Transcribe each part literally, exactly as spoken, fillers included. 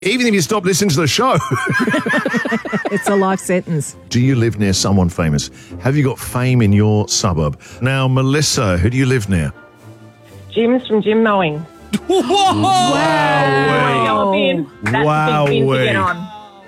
Even if you stop listening to the show. It's a life sentence. Do you live near someone famous? Have you got fame in your suburb? Now, Melissa, who do you live near? Jim's from Jim Mowing. Wow. Wow. That's Wow. a big bin to get on.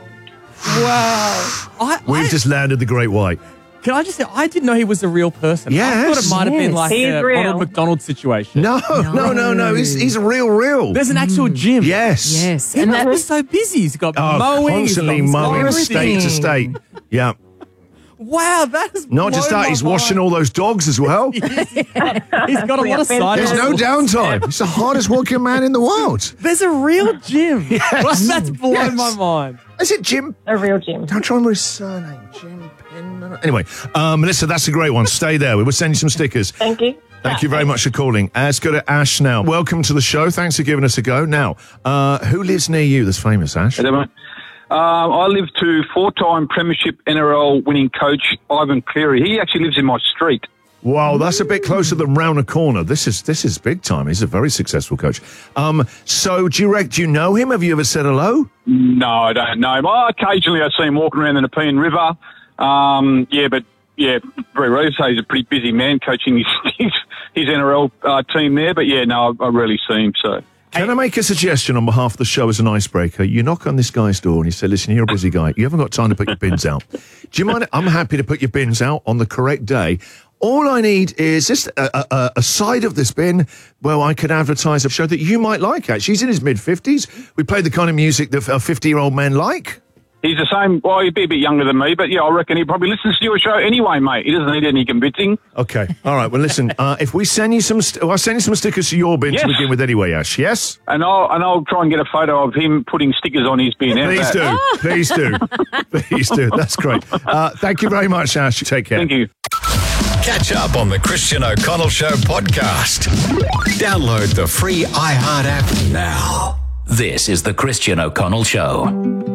Wow. I, We've I, just landed the Great White. can I just say, I didn't know he was a real person. Yes. I thought it might have been Yes. like He's a real. Ronald McDonald situation. No, no, no, no. He's, he's real, real. There's an actual gym. Yes. Yes. He And must that be so busy. He's got Oh, mowing. he's constantly got mowing everything. state to state. Yeah. Wow, that is Not just that, he's washing all those dogs as well. He's got a lot of side There's no hustles. downtime. He's the hardest working man in the world. There's a real gym. Well, that's blown Yes. my mind. Is it Jim? A real Jim. Don't try and remember his surname. Jim Penman. Anyway, um, Melissa, that's a great one. Stay there. We will send you some stickers. Thank you. Thank you very much for calling. Uh, let's go to Ash now. Welcome to the show. Thanks for giving us a go. Now, uh, who lives near you that's famous, Ash? Hello, mate. Um, I live to four-time Premiership N R L winning coach Ivan Cleary. He actually lives in my street. Wow, that's a bit closer than round a corner. This is this is big time. He's a very successful coach. Um, so, do you, rec- do you know him? Have you ever said hello? No, I don't know him. I, occasionally I see him walking around the Nepean River. Um, yeah, but, yeah, very rarely. So he's a pretty busy man coaching his, his, his N R L uh, team there. But, yeah, no, I, I rarely see him, so... Can I make a suggestion on behalf of the show as an icebreaker? You knock on this guy's door and you say, listen, you're a busy guy. You haven't got time to put your bins out. Do you mind? I'm happy to put your bins out on the correct day. All I need is just a, a, a side of this bin where I could advertise a show that you might like, actually. He's in his mid-fifties. We play the kind of music that fifty-year-old men like. He's the same, well, he'd be a bit younger than me, but, yeah, I reckon he probably listens to your show anyway, mate. He doesn't need any convincing. Okay. All right. Well, listen, uh, if we send you some... St- well, I'll send you some stickers to your bin Yes. to begin with anyway, Ash, yes? And I'll, and I'll try and get a photo of him putting stickers on his bin. How's Please that? do. Please do. Please do. That's great. Uh, thank you very much, Ash. Take care. Thank you. Catch up on the Christian O'Connell Show podcast. Download the free iHeart app now. This is the Christian O'Connell Show.